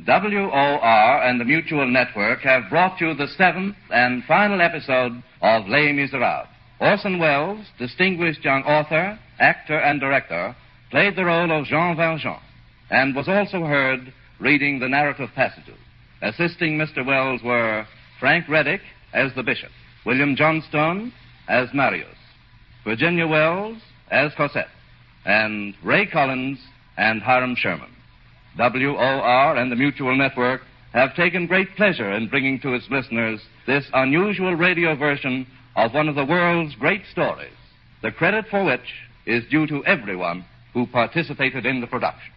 WOR and the Mutual Network have brought you the seventh and final episode of Les Miserables. Orson Welles, distinguished young author, actor, and director, played the role of Jean Valjean and was also heard reading the narrative passages. Assisting Mr. Welles were Frank Reddick as the Bishop, William Johnstone as Marius, Virginia Wells as Cosette, and Ray Collins and Hiram Sherman. WOR and the Mutual Network have taken great pleasure in bringing to its listeners this unusual radio version of one of the world's great stories, the credit for which is due to everyone who participated in the production.